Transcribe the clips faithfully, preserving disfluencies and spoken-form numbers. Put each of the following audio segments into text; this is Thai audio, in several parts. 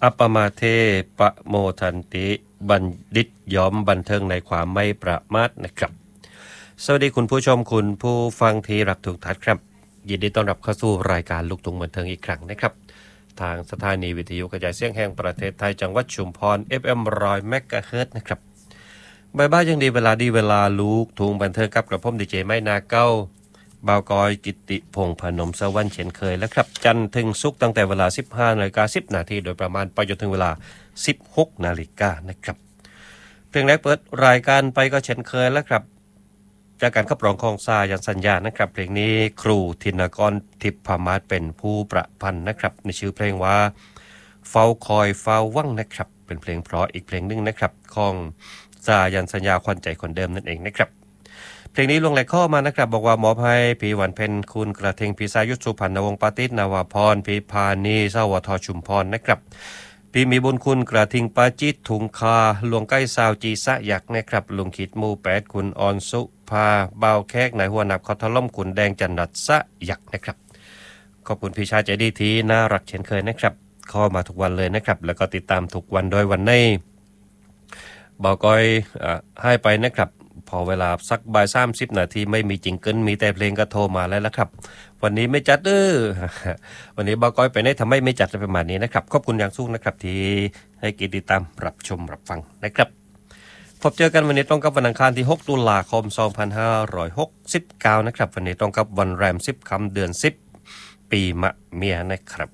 อัปปมาเทปะโมทันติบัณฑิตย้อมบันเทิงในความไม่ประมาทนะครับสวัสดีคุณผู้ชมคุณผู้ฟังที่รักทุกท่านครับยินดีต้อนรับเข้าสู่รายการลูกทุ่งบันเทิงอีกครั้งนะครับทางสถานีวิทยุกระจายเสียงแห่งประเทศไทยจังหวัดชุมพร เอฟ เอ็ม หนึ่งร้อย เมกะเฮิรตซ์นะครับบ่ายบ้ายังดีเวลาดีเวลาลูกทุ่งบันเทิงกับกระผมดีเจไม้นาเก้าบ่าวกอยกิติพงษ์พนมสวรรค์เช่นเคยแล้วครับจันทร์ถึงศุกร์ตั้งแต่เวลา สิบห้านาฬิกาสิบนาทีโดยประมาณไปจนถึงเวลา สิบหกนาฬิกานะครับเพลงแรกเปิดรายการไปก็เช่นเคยแล้วครับจากการขับร้องของสายันสัญญานะครับเพลงนี้ครูธินกรทิพพมาศเป็นผู้ประพันธ์นะครับในชื่อเพลงว่าเฝ้าคอยเฝ้าวังนะครับเป็นเพลงเพราะอีกเพลงนึงนะครับของสายันสัญญาควันใจคนเดิมนั่นเองนะครับเพลงนี้ลงไหลข้อมานะครับบอกว่ามอบให้พี่วันเพ็ญคุณกระเทงพี่สายุทธสุพรรณวงศ์ปาติษนาวาพรพี่พานีสวทชุมพรนะครับพี่มีบุญคุณกระทิงปาจิตถุงคาหลวงใกล้สาวจีสะยักนะครับลุงขิดมูแปดคุณออนสุภาเบาแขกนายหัวหนับคอทล่มคุณแดงจันนัดสะยักนะครับขอบคุณพี่ชายใจดีที่น่ารักเช่นเคยนะครับเข้ามาทุกวันเลยนะครับแล้วก็ติดตามทุกวันโดยวันนี้เบาก้อยให้ไปนะครับพอเวลาสักบ่ายสามสิบนาทีไม่มีจิงเกิลมีแต่เพลงก็โทรมาแล้วละครับวันนี้ไม่จัดเด้อวันนี้บ่าวก้อยไปไหนทำไมไม่จัดประมาณนี้นะครับขอบคุณอย่างสูงนะครับที่ให้กิจติดตามรับชมรับฟังนะครับพบเจอกันวันนี้ตรงกับวันอังคารที่หกตุลาคมสองพันห้าร้อยหกสิบเก้านะครับวันนี้ตรงกับวันแรมสิบค่ำเดือนสิบปีมะเมียนะครับ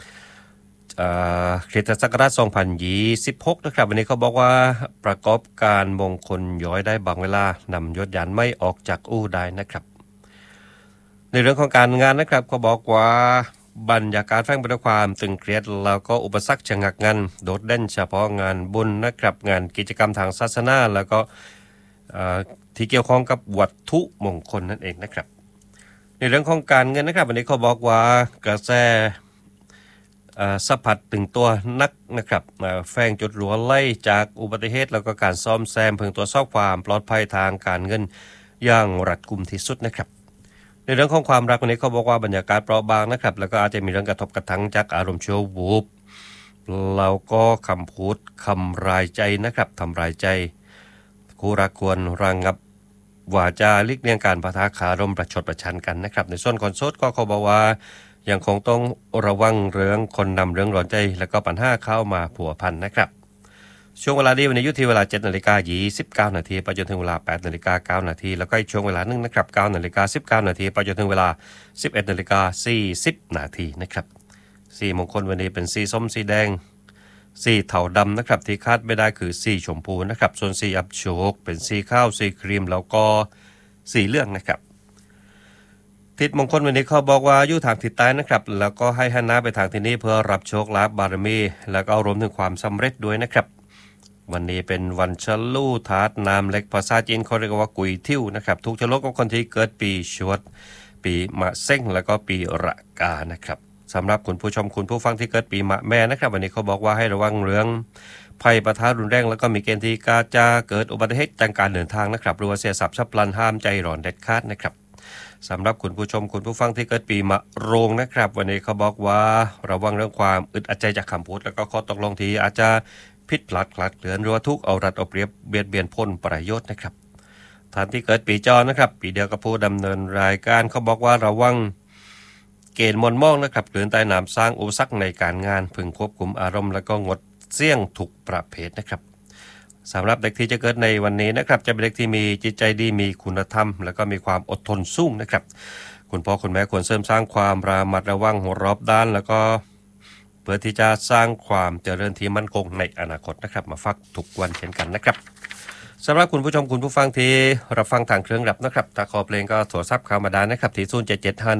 คริสตศักราชสองพันยี่สิบหกนะครับวันนี้เขาบอกว่าประกอบการมงคลย้อยได้บางเวลานำยศยานไม่ออกจากอู่ได้นะครับในเรื่องของการงานนะครับเขาบอกว่าบรรยากาศแฝงไปด้วยความตึงเครียดแล้วก็อุปสรรคชะงักงันโดดเด่นเฉพาะงานบุญนะครับงานกิจกรรมทางศาสนาแล้วก็ที่เกี่ยวข้องกับวัตถุมงคลนั่นเองนะครับในเรื่องของการเงินนะครับวันนี้เขาบอกว่ากระแสสัมผัสถึงตัวนักนะครับแฝงจุดหลัวไล่จากอุบัติเหตุแล้วก็การซ่อมแซมเพื่อตรวจสอบความปลอดภัยทางการเงินอย่างรัดกุมที่สุดนะครับในเรื่องของความรักวันนี้เขาบอกว่าบรรยากาศเปราะบางนะครับแล้วก็อาจจะมีเรื่องกระทบกระทั่งจากอารมณ์ชั่ววูบแล้วก็คำพูดคำรายใจนะครับทำรายใจคู่รักควรระงับวาจาหลีกเลี่ยงการปะทะคารมประชดประชันกันนะครับในส่วนคนโสดก็เขาบอกว่ายังคงต้องระวังเรื่องคนนำเรื่องร้อนใจแล้วก็ปัญหาเข้ามาผัวพันนะครับช่วงเวลาดีวันนี้อยู่ที่เวลา เจ็ดนาฬิกายี่สิบเก้านาทีไปจนถึงเวลา แปดนาฬิกาเก้านาทีแล้วก็อีกช่วงเวลานึงนะครับ เก้านาฬิกาสิบเก้านาทีไปจนถึงเวลา สิบเอ็ดนาฬิกาสี่สิบนาทีนะครับสีมงคลวันนี้เป็นสีส้มสีแดงสีเทาดำนะครับที่คาดไม่ได้คือสีชมพูนะครับส่วนสีอับโชคเป็นสีข้าวสีครีมแล้วก็สีเหลืองนะครับทิศมงคลวันนี้เขาบอกว่าอยู่ทางทิศใต้นะครับแล้วก็ให้หันหน้าไปทางที่นี้เพื่อรับโชคลาภบารมีแล้วก็รวมถึงความสำเร็จด้วยนะครับวันนี้เป็นวันฉลูธาตุน้ำเล็กภาษาจีนเขาเรียกว่ากุยทิ่วนะครับทุกฉลกกับคนที่เกิดปีชวดปีมะเส้งแล้วก็ปีระกานะครับสำหรับคุณผู้ชมคุณผู้ฟังที่เกิดปีมะแม่นะครับวันนี้เขาบอกว่าให้ระวังเรื่องภัยปะทะรุนแรงแล้วก็มีเกณฑ์ที่จะเกิดอุบัติเหตุทางการเดินทางนะครับหรือว่าเสียทรัพย์ฉับพลันห้ามใจร้อนเด็ดขาดนะครับสำหรับคุณผู้ชมคุณผู้ฟังที่เกิดปีมะโรงนะครับวันนี้เขาบอกว่าระวังเรื่องความอึดอัดใจจากคำพูดแล้วก็ข้อตกลงที่อาจจะผิดพลัดคลาดเคลื่อนหรือว่าทุกเอารัดเอาเปรียบเบียดเบียนพ้นประโยชน์นะครับท่านที่เกิดปีจอนะครับปีเดียวกับผู้ดำเนินรายการเขาบอกว่าระวังเกณฑ์มนมองนะครับเกินใต้น้ำสร้างอุปสรรคในการงานพึงควบคุมอารมณ์แล้วก็งดเสี่ยงทุกประเภทนะครับสำหรับเด็กที่จะเกิดในวันนี้นะครับจะเป็นเด็กที่มีจิตใจดีมีคุณธรรมแล้วก็มีความอดทนสูงนะครับคุณพ่อคุณแม่ควรเสริมสร้างความระมัดระวังรอบด้านแล้วก็เพื่อที่จะสร้างความเจริญที่มั่นคงในอนาคตนะครับมาฟักทุกวันเช่นกันนะครับสำหรับคุณผู้ชมคุณผู้ฟังที่รับฟังทางเครื่องรับนะครับถ้าขอเพลงก็โทรศัพท์เข้ามาได้นะครับที่ศูนย์ เจ็ด เจ็ด ห้า